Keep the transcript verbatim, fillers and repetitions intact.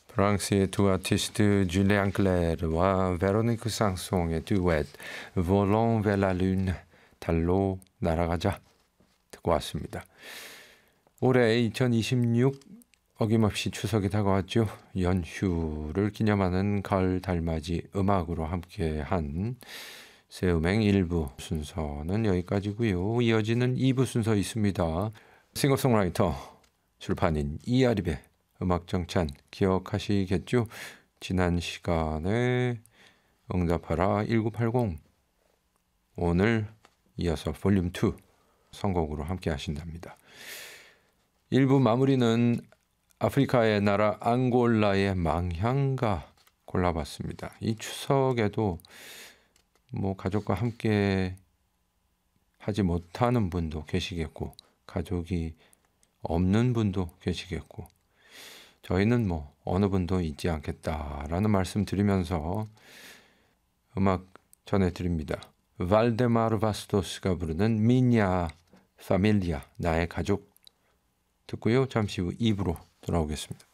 프랑스의 두 아티스트 줄리안 클레르와 베로니크 상송의 듀엣 Volons vers la lune, 달로 날아가자 듣고 왔습니다. 올해 이천이십육 어김없이 추석이 다가왔죠. 연휴를 기념하는 가을 달맞이 음악으로 함께한 새음행 일 부 순서는 여기까지고요. 이어지는 이 부 순서 있습니다. 싱어송라이터 출판인 이아립의 음악정찬 기억하시겠죠? 지난 시간에 응답하라 천구백팔십 오늘 이어서 볼륨 이 선곡으로 함께 하신답니다. 일 부 마무리는 아프리카의 나라 앙골라의 망향가 골라봤습니다. 이 추석에도 뭐 가족과 함께 하지 못하는 분도 계시겠고 가족이 없는 분도 계시겠고 저희는 뭐 어느 분도 잊지 않겠다라는 말씀 드리면서 음악 전해드립니다. 발데마르 바스토스가 부르는 미냐 파밀리아 나의 가족 듣고요. 잠시 후 이 부로 돌아오겠습니다.